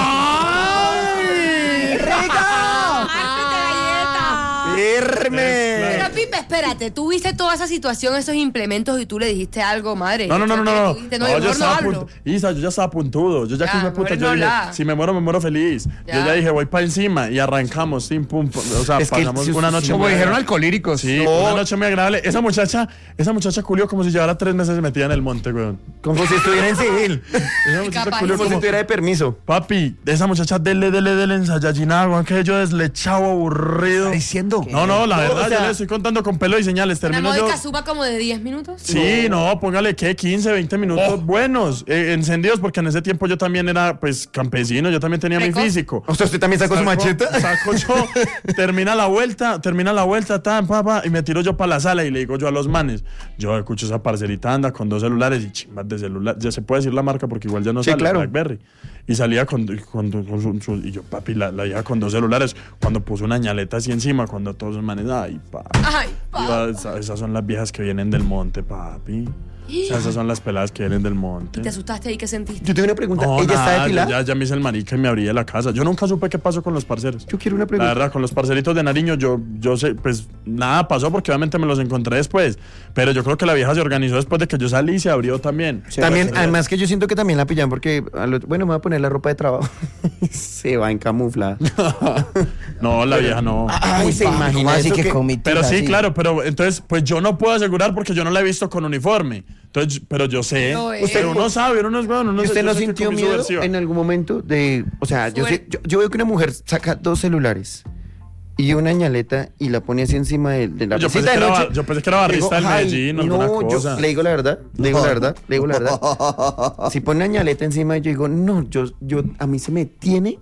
Pero Pipe, espérate, tú viste toda esa situación, esos implementos y tú le dijiste algo, madre. No. Tú dijiste, no, yo yo mejor no estaba hablo. Isa, yo ya estaba puntudo. Yo ya que Ya, fue puta, mejor yo no dije, hablar. si me muero feliz. Ya. Yo ya dije, voy para encima y arrancamos, tim, pum, pum. O sea, Es que pasamos si una usted- noche Como muy dijeron agradable. alcohólicos. Sí, No. una noche muy agradable. Esa muchacha culió como si llevara 3 meses metida en el monte, weón. Como si estuviera en civil. Esa muchacha Capaz. culió Como si estuviera de permiso. Papi, esa muchacha dele ensayallina, weón, que yo deslechado, aburrido. ¿Está diciendo? No, la verdad, o sea- yo le estoy contando con pelo y señales. Una Termino yo. módica suba como de 10 minutos. Sí, no, póngale que 15, 20 minutos buenos, encendidos, porque en ese tiempo yo también era, pues, campesino, yo también tenía mi Precoz. físico. O sea, usted también sacó su macheta. Saco yo, termina la vuelta, tan, y me tiro yo para la sala y le digo yo a los manes, yo escucho esa parcerita anda con 2 celulares y chimbas de celular, ya se puede decir la marca porque igual ya no Sí, sale, claro. BlackBerry. Y salía con y yo, papi, la vieja con 2 celulares, cuando puso una ñaleta así encima, cuando todos los manes, ay, papi. Ay, pa. Esas son las viejas que vienen del monte, papi. O sea, esas son las peladas que vienen del monte. ¿Te asustaste ahí? ¿Qué sentiste? Yo tengo una pregunta. No, ¿Ella está nada, depilada? ya me hice el marica y me abrí de la casa. Yo nunca supe qué pasó con los parceros. Yo quiero una La pregunta. verdad, con los parceritos de Nariño, yo sé, pues nada pasó porque obviamente me los encontré después. Pero yo creo que la vieja se organizó después de que yo salí y se abrió también. También, además que yo siento que también la pillan porque, bueno, me voy a poner la ropa de trabajo. Se va en camufla. No, la vieja no. Ay, se imagina así eso que que- comiste Pero sí, así. claro, pero entonces, pues yo no puedo asegurar porque yo no la he visto con uniforme. Entonces, pero yo sé. No, Pero uno sabe, uno no es bueno. ¿Y usted no sintió miedo en algún momento de, o sea, yo veo que una mujer saca 2 celulares y una ñaleta y la pone así encima de la Yo pensé mesita de que era noche? yo pensé que era barrista del Digo, ay, Medellín o alguna no, cosa. yo le digo la verdad, le digo la verdad. Si pone una ñaleta encima, yo digo, no, yo a mí se me tiene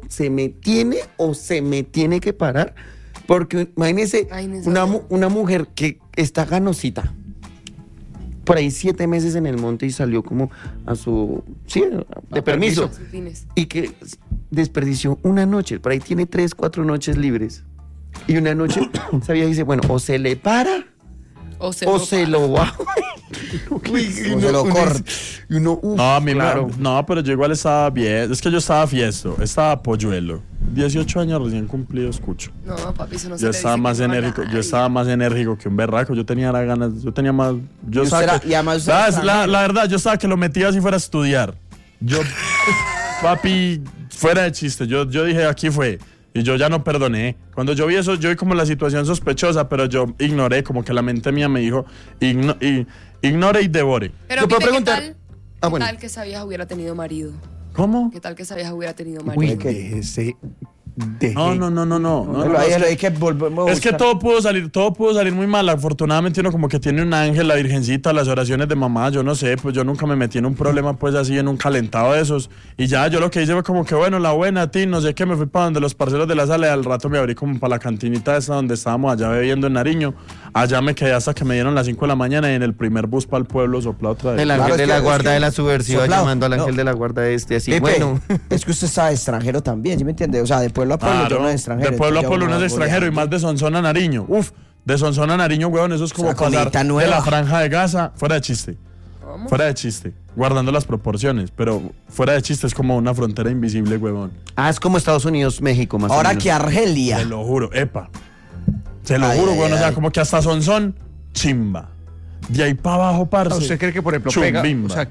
que parar. Porque imagínese Ay, no sabía. una mujer que está ganosita. Por ahí 7 meses en el monte y salió como a su... Sí, de permiso. Sus fines. Y que desperdició una noche. Por ahí tiene 3, 4 noches libres. Y una noche, sabía, dice, bueno, o se le para O se lo va. Uy, O se lo corta. Y uno, uf, No, a mí claro. no, pero yo igual estaba bien. Es que yo estaba fiesto, estaba polluelo. 18 años recién cumplidos, escucho. No, papi, eso no se Yo le estaba dice más que no a enérgico, nadie. yo estaba más enérgico que un berraco. Yo tenía las ganas, yo tenía más. Yo Y usted estaba era- que- y además usted ¿Sabes? era La verdad, yo estaba que lo metía si fuera a estudiar. Yo, papi, fuera de chiste, yo dije, aquí fue. Y yo ya no perdoné. Cuando yo vi eso, yo vi como la situación sospechosa, pero yo ignoré, como que la mente mía me dijo, ignore y devore. Pero ¿Yo puedo Pipe, preguntar? ¿qué tal? Ah, ¿Qué bueno. tal que esa vieja hubiera tenido marido? ¿Cómo? ¿Qué tal que esa vieja hubiera tenido Uy, marido? déjese. Pero ahí hay que volvemos. Es que todo pudo salir muy mal. Afortunadamente uno como que tiene un ángel, la virgencita, las oraciones de mamá, yo no sé, pues yo nunca me metí en un problema pues así, en un calentado de esos. Y ya yo lo que hice fue como que bueno, la buena a ti, no sé qué, me fui para donde los parceros de la sala y al rato me abrí como para la cantinita esa donde estábamos allá bebiendo en Nariño. Allá me quedé hasta que me dieron las 5 de la mañana y en el primer bus para el pueblo sopló otra vez. El ángel de la guarda de la subversiva soplado. llamando al ángel de la guarda así. Pepe, Bueno. es que usted está extranjero también, ¿sí me entiende? O sea, de pueblo a pueblo yo no es extranjero. De pueblo a entonces pueblo ya uno es extranjero y más de Sonsón a Nariño. Uf, de Sonsón a Nariño, weón, eso es como O sea, pasar comidita de nueva. la franja de Gaza, fuera de chiste. Fuera de chiste, guardando las proporciones, pero fuera de chiste es como una frontera invisible, huevón. Es como Estados Unidos, México, más o Ahora menos. que Argelia. Te lo juro, epa. Se lo Ay, juro, ay, huevón, o sea, ay. como que hasta Sonsón, chimba. De ahí para abajo, parce. ¿Usted cree que, por ejemplo, pega? Chumbimba. O sea,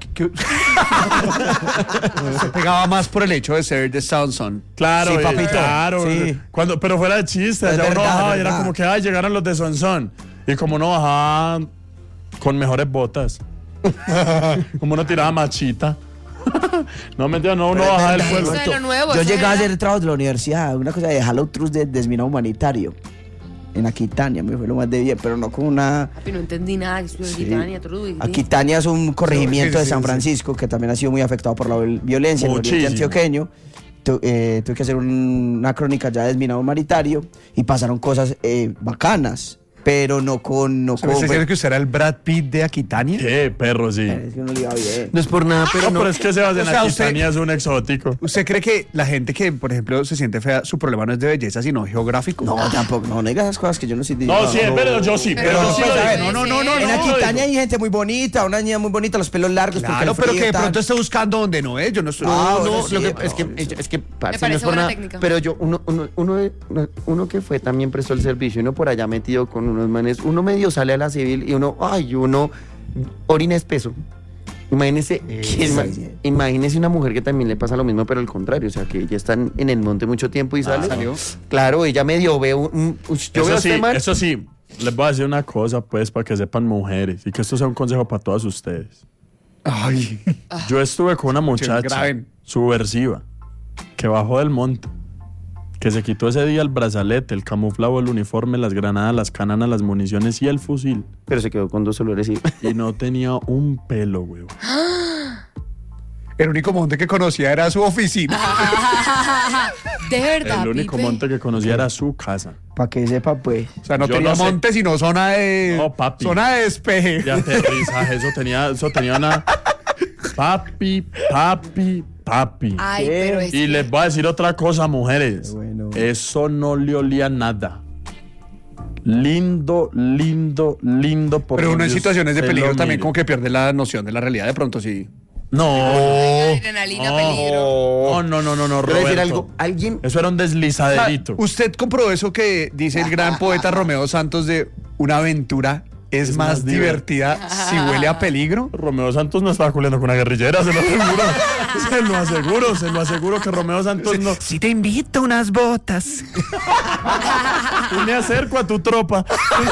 se pegaba más por el hecho de ser de Soundson. Claro, Sí, papito. claro. Sí. Pero fuera de chiste, Es allá uno verdad, bajaba y verdad. era como que, ay, llegaron los de Sonsón. Y como uno bajaba con mejores botas. Como uno tiraba machita. No, mentira, no, uno bajaba del Eso pueblo. es lo nuevo. Yo eso llegaba a era- hacer trabajo de la universidad, una cosa de Hello Trust de desminado humanitario. En Aquitania, me fue lo más de bien, pero no con una. Papi, no entendí nada. Que estuve Aquitania, Trudi. Aquitania es un corregimiento de Sí, San sí. Francisco que también ha sido muy afectado por la violencia en el oriente Muchísimo. antioqueño. Tuve que hacer una crónica ya de desminado humanitario y pasaron cosas bacanas, pero no con. ¿Me está diciendo que usted era el Brad Pitt de Aquitania? Qué perro, sí. Es que no le iba bien. No es por nada, pero No, pero es que Sebastián O sea, usted- Aquitania es un exótico. ¿Usted cree que la gente que, por ejemplo, se siente fea, su problema no es de belleza, sino geográfico? No, tampoco, no digas esas cosas que yo no soy. No, sí, pero yo sí, Pero pero yo no, sí pues, lo a ver, digo. no, En Aquitania hay gente muy bonita, una niña muy bonita, los pelos largos. porque Claro, el pero frío que de tal. pronto esté buscando donde no es. Yo no estoy. Ah, No, bueno, sí, lo que, pero- es que parce, parece no es por buena nada, técnica. pero yo, uno que fue también prestó el servicio, uno por allá metido con unos manes, uno medio sale a la civil y uno orina espeso. Imagínese, imagínese una mujer que también le pasa lo mismo, pero al contrario, o sea, que ella está en el monte mucho tiempo y sale. salió. Claro, ella medio ve yo veo a este man. Eso sí, les voy a decir una cosa, pues, para que sepan mujeres y que esto sea un consejo para todas ustedes. Ay. Yo estuve con una muchacha graben. subversiva que bajó del monte, que se quitó ese día el brazalete, el camuflado, el uniforme, las granadas, las cananas, las municiones y el fusil. Pero se quedó con 2 celulares y Y no tenía un pelo, güey. El único monte que conocía era su oficina. De verdad. El único Pipe. monte que conocía era su casa. Para que sepa, pues. O sea, no Yo tenía no sé. monte, sino zona de. No, papi. Zona de despeje. De aterrizaje, eso tenía una... Papi. Ay, ¿Qué? pero es Y que- les voy a decir otra cosa, mujeres. Qué bueno. Eso no le olía nada. Lindo. Por Pero uno en donde situaciones de usted peligro lo también mire. como que pierde la noción de la realidad de pronto, sí. No. Adrenalina, peligro. No, Quiero decir Roberto. algo, alguien Eso era un deslizaderito. ¿Usted comprobó eso que dice el gran poeta Romeo Santos de una aventura es más más divertida si huele a peligro? Romeo Santos no estaba culiando con una guerrillera, se lo aseguro. se lo aseguro que Romeo Santos no. Si te invito unas botas. Y me acerco a tu tropa.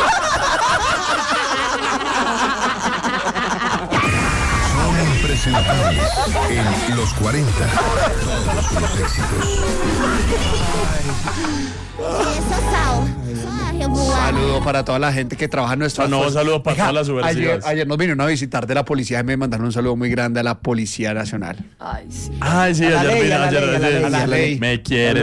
Son impresentables en Los 40. Todos los éxitos. Saludo para toda la gente que trabaja en nuestra. No, saludo para todas las subversivas. Ayer nos vinieron a visitar de la policía y me mandaron un saludo muy grande a la Policía Nacional. Ay, sí. Ay, sí, A la ayer ley, vine, a la ayer, ley, a la ayer- ley, a la ley. Me quieren